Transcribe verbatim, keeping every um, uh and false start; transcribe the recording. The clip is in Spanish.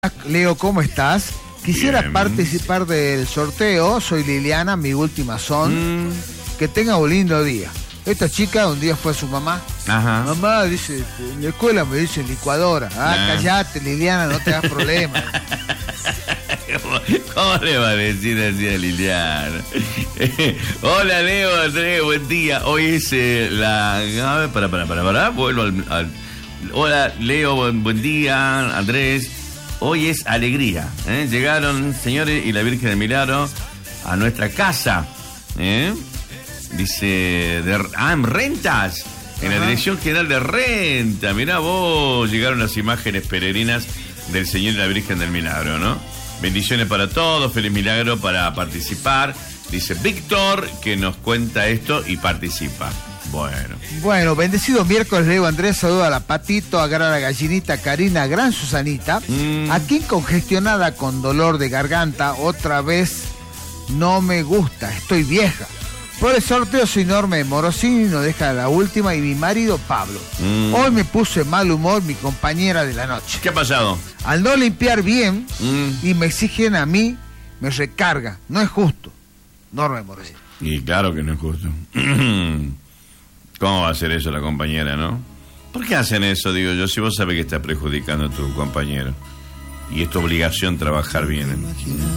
Leo, ¿cómo estás? Quisiera Bien. participar del sorteo. Soy Liliana, mi última son. Mm. Que tenga un lindo día. Esta chica un día fue a su mamá. Ajá. Mamá, dice, en la escuela me dicen licuadora. Ah, nah. Callate, Liliana, no te hagas problemas. ¿Cómo le va a decir así a Liliana? Hola, Leo, Andrés, buen día. Hoy es eh, la... A ver, para, para, para, para. Vuelvo al... al... Hola, Leo, buen, buen día, Andrés. Hoy es alegría. ¿eh? Llegaron, señores, y la Virgen del Milagro a nuestra casa. ¿eh? Dice... De, ah, en rentas. En Ajá. la Dirección General de Renta. Mirá vos, llegaron las imágenes peregrinas del Señor y la Virgen del Milagro, ¿no? Bendiciones para todos, feliz milagro para participar. Dice Víctor, que nos cuenta esto y participa. Bueno. Bueno, bendecido miércoles, Leo Andrés. Saluda a la Patito, a Gran Gallinita, a Karina, a Gran Susanita. Mm. Aquí congestionada con dolor de garganta, otra vez no me gusta, estoy vieja. Por el sorteo soy Norma de Morosini, nos deja la última, y mi marido Pablo. Mm. Hoy me puse mal humor, mi compañera de la noche. ¿Qué ha pasado? Al no limpiar bien mm. y me exigen a mí, me recarga. No es justo. Norma de Morosini. Y claro que no es justo. ¿Cómo va a hacer eso la compañera, no? ¿Por qué hacen eso, digo yo, si vos sabés que estás perjudicando a tu compañero? Y es tu obligación trabajar bien.